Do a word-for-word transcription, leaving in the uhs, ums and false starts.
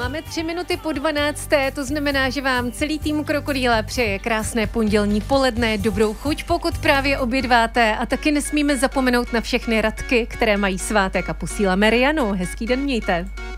Máme tři minuty po dvanácté, to znamená, že vám celý tým Krokodýla přeje krásné pondělní poledne, dobrou chuť, pokud právě obědváte, a taky nesmíme zapomenout na všechny Radky, které mají svátek, a posíláme Rianu. Hezký den mějte.